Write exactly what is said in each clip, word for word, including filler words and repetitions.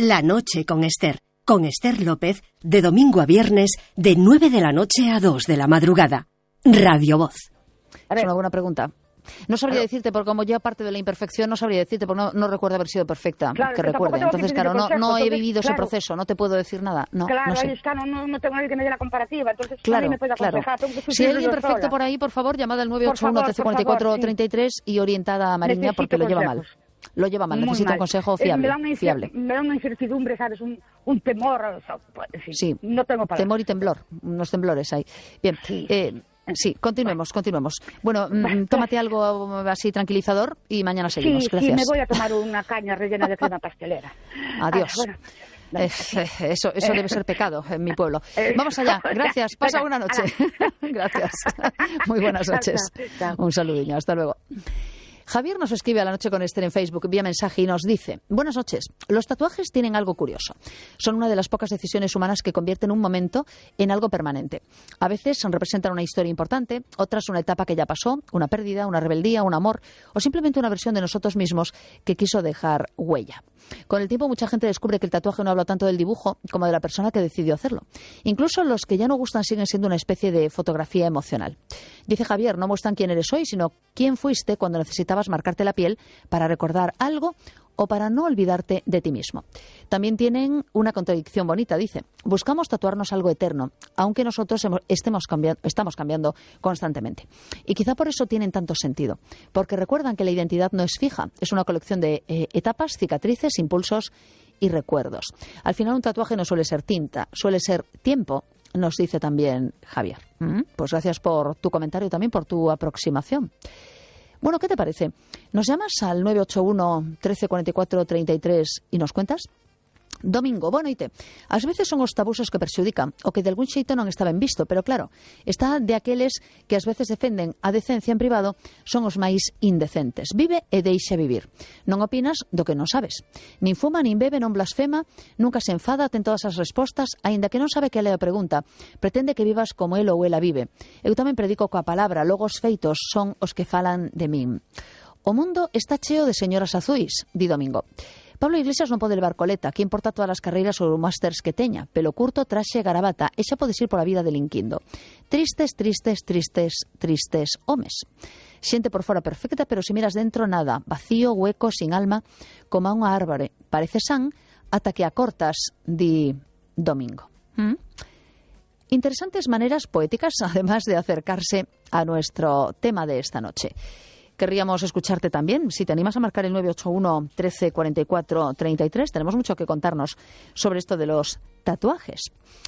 La noche con Esther. Con Esther López, de domingo a viernes, de nueve de la noche a dos de la madrugada. Radio Voz. Es una buena pregunta. No sabría decirte, porque como yo parte de la imperfección, no sabría decirte, porque no, no recuerdo haber sido perfecta, claro, que que recuerde. Entonces, claro, no, no he vivido claro, ese proceso, no te puedo decir nada. No, claro, no sé. ahí está, no, no tengo nadie que me dé la comparativa, entonces claro, nadie me puede aconsejar. Claro. Si hay alguien perfecto sola. por ahí, por favor, llamada al nueve ocho uno, trece cuarenta y cuatro, treinta y tres y orientada a Mariña, Necesito porque lo lleva consejos. mal. Lo lleva mal, Muy necesita mal. un consejo Eh, fiable. me, da una fiable. me da una incertidumbre, ¿sabes? Un, un temor, o sea, en fin, Sí, no tengo palabras. Temor y temblor, unos temblores hay. Bien, Sí. eh, sí, continuemos, continuemos. Bueno, mm, tómate algo así tranquilizador y mañana seguimos. Sí, Gracias. sí, me voy a tomar una caña rellena de crema pastelera. Adiós. Ah, bueno. Eh, eh, eso eso debe ser pecado en mi pueblo. Vamos allá. Gracias. Pasa buena noche. Gracias. Muy buenas noches. Un saludinho. Hasta luego. Javier nos escribe a La Noche con Esther en Facebook vía mensaje y nos dice: buenas noches, los tatuajes tienen algo curioso. Son una de las pocas decisiones humanas que convierten un momento en algo permanente. A veces representan una historia importante, otras una etapa que ya pasó, una pérdida, una rebeldía, un amor o simplemente una versión de nosotros mismos que quiso dejar huella. Con el tiempo mucha gente descubre que el tatuaje no habla tanto del dibujo como de la persona que decidió hacerlo. Incluso los que ya no gustan siguen siendo una especie de fotografía emocional. Dice Javier, no muestran quién eres hoy, sino quién fuiste cuando necesitabas marcarte la piel para recordar algo o para no olvidarte de ti mismo. También tienen una contradicción bonita, dice. Buscamos tatuarnos algo eterno, aunque nosotros hemos, estemos cambiando, estamos cambiando constantemente. Y quizá por eso tienen tanto sentido, porque recuerdan que la identidad no es fija, es una colección de eh, etapas, cicatrices, impulsos y recuerdos. Al final un tatuaje no suele ser tinta, suele ser tiempo, nos dice también Javier. ¿Mm? Pues gracias por tu comentario y también por tu aproximación. Bueno, ¿qué te parece? ¿Nos llamas al nueve ocho uno, trece cuarenta y cuatro, treinta y tres y nos cuentas? Domingo, boa noite. Ás veces son os tabusos que perxudican o que de algún xeito non estaban visto, pero claro, está de aqueles que ás veces defenden a decencia en privado son os máis indecentes. Vive e deixa vivir. Non opinas do que non sabes. Nin fuma, nin bebe, non blasfema, nunca se enfada, ten todas as respostas, aínda que non sabe que le a pregunta. Pretende que vivas como el ou ela vive. Eu tamén predico coa palabra, logo os feitos son os que falan de min. O mundo está cheo de señoras azuis, di Domingo. Pablo Iglesias non pode levar coleta, que importa todas as carreiras ou másters que teña, pelo curto, traxe, garabata, e xa podes ir por a vida delinquindo. Tristes, tristes, tristes, tristes homes. Xente por fora perfecta, pero se miras dentro nada, vacío, hueco, sin alma, como a unha árbore. Parece san ata que a cortas, di Domingo. ¿Mm? Interesantes maneras poéticas, además de acercarse a nuestro tema de esta noche. Querríamos escucharte también. Si te animas a marcar el nueve ocho uno, trece cuarenta y cuatro, treinta y tres, tenemos mucho que contarnos sobre esto de los tatuajes.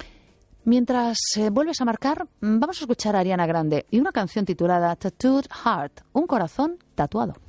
Mientras eh, vuelves a marcar, vamos a escuchar a Ariana Grande y una canción titulada Tattooed Heart, un corazón tatuado.